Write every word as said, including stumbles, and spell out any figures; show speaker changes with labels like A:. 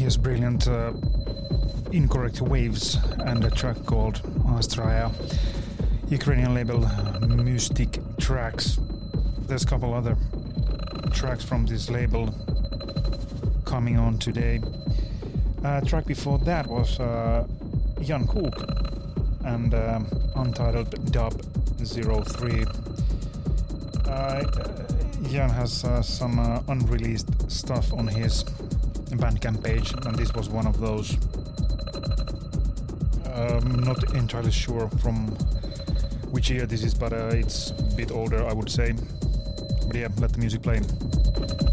A: his brilliant uh, Incorrect Waves and a track called Astraya, Ukrainian label Mystic Tracks. There's a couple other tracks from this label coming on today. Uh, track before that was uh, Jan Kook and uh, Untitled Dub zero three. Uh, Jan has uh, some uh, unreleased stuff on his Bandcamp page, and this was one of those. I'm not entirely sure from which year this is, but uh, it's a bit older, I would say. But yeah, let the music play.